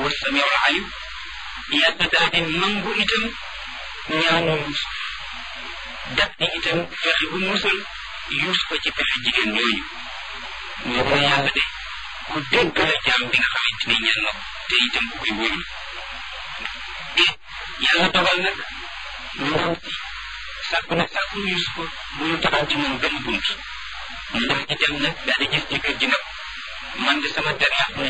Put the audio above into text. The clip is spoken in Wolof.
huwa samiul alim yàlla daal di nangu itam ñaanu Yuusuf daf di itam fexe bu musal Yuusufa ci pexe jigéen ñooñu ñu ko yàlla de ku dégg la jaam bi nga xamante ni ñaan na ko te itam ku koy wóolu yàlla dogal nag ndaw si sàkku Yuusufa bu ñu taxaw ci moom benn bunt mu daal di dem nag daal di gis jëkkër ji nag man de sama der yàqu na